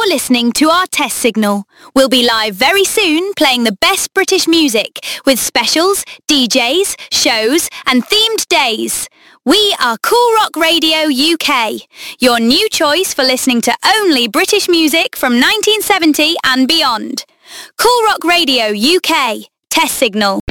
You're listening to our test signal. We'll be live very soon playing the best British music with specials, DJs, shows and themed days. We are Cool Rock Radio UK, your new choice for listening to only British music from 1970 and beyond. Cool Rock Radio UK, test signal.